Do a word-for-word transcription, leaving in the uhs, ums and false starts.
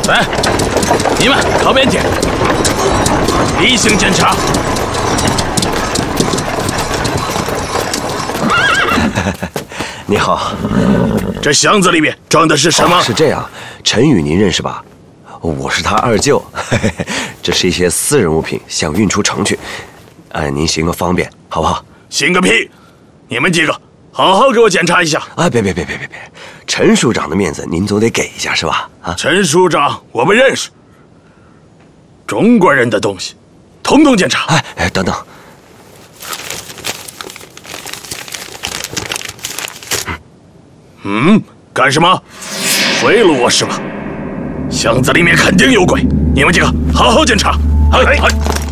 来，你们靠边点，例行检查。 你好， 这箱子里面装的是什么？ 哦、是这样，陈宇您认识吧？我是他二舅，这是一些私人物品，想运出城去，哎，您行个方便，好不好？ 行个屁！你们几个好好给我检查一下。 啊，别别别别别别，陈署长的面子您总得给一下是吧？啊， 陈署长我不认识，中国人的东西，统统检查。 哎哎，等等。 嗯，干什么？贿赂我是吧？箱子里面肯定有鬼，你们几个好好检查。哎哎。